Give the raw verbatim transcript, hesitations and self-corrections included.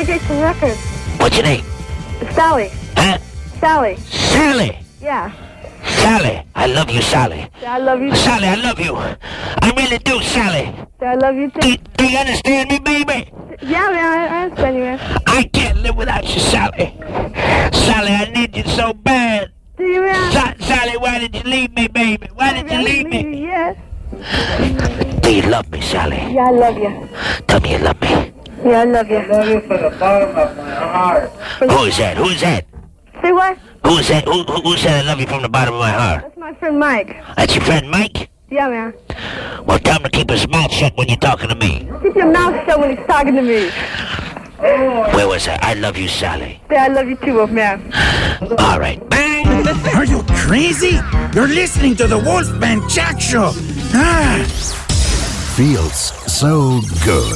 Sally Jason Records. What's your name? Sally. Huh? Sally. Sally. Yeah. Sally. I love you, Sally. I love you. Sally, I love you. I really do, Sally. I love you Do, too. do you understand me, baby? Yeah, man, I, I understand you, man. I can't live without you, Sally. Sally, I need you so bad. Do you, man? Sa- Sally, why did you leave me, baby? Why did you leave me? Yes. Do you love me, Sally? Yeah, I love you. Tell me you love me. Yeah, I love you. I love you from the bottom of my heart. Who is that? Who is that? Say what? Who is that? Who, who, who said I love you from the bottom of my heart? That's my friend Mike. That's your friend Mike? Yeah, man. Well, tell him to keep his mouth shut when you're talking to me. Keep your mouth shut when he's talking to me. Where was I? I love you, Sally. Yeah, I love you too, man. All right. Bang! Are you crazy? You're listening to the Wolfman Jack Show. Ah. Feels so good.